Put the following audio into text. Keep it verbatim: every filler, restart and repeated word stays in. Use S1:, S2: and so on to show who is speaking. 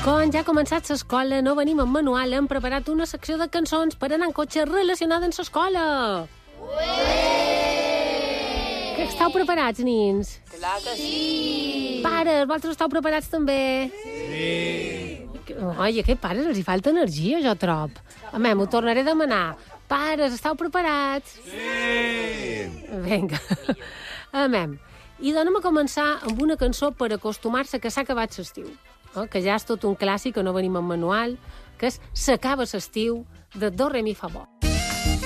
S1: Quan ja ha començat l'escola, no venim amb manual, hem preparat una secció de cançons per anar en cotxe relacionada amb l'escola. Que esteu preparats, nins?
S2: Clar que sí!
S1: Pares, vosaltres esteu preparats també?
S3: Sí!
S1: Oi, a aquests pares els hi falta energia, jo trob. A mi, m'ho tornaré a demanar. Pares, esteu preparats?
S3: Sí!
S1: Vinga. Amem. I donem a començar amb una cançó per acostumar-se que s'ha acabat l'estiu. Eh? Que ja és tot un clàssic, que no venim amb manual, que és S'acaba l'estiu, de Do, Re, Mi, Fa, Bo.